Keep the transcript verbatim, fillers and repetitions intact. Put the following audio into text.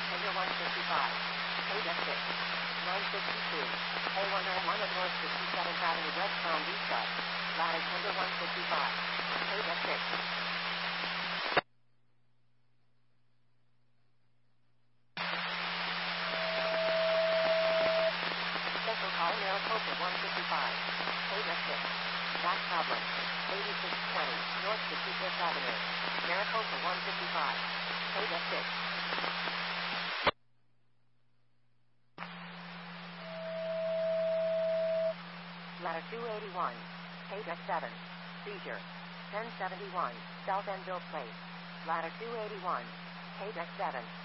tender one fifty-five. Page F six. nine sixty-two. A one oh one at North sixty-seventh Avenue West Palm Beach. Ladder tender one fifty-five. Page F six. Special call Maricopa one fifty-five. Page F six. Back problem. eighty-six twenty North sixty-fifth Avenue. Maricopa one fifty-five. Page F six. Ladder two eighty-one. Page F seven. Seizure. ten seventy-one South Enville Place. Ladder two eighty-one. Page F seven.